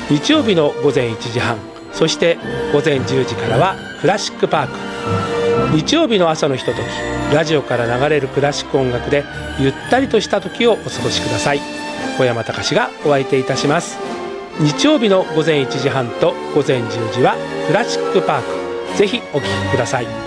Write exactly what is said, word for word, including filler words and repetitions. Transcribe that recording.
日曜日のごぜんいちじはん、そしてごぜんじゅうじからはクラシックパーク。日曜日の朝のひととき、ラジオから流れるクラシック音楽でゆったりとした時をお過ごしください。小山隆がお相手いたします。日曜日のごぜんいちじはんとごぜんじゅうじはクラシックパーク、ぜひお聴きください。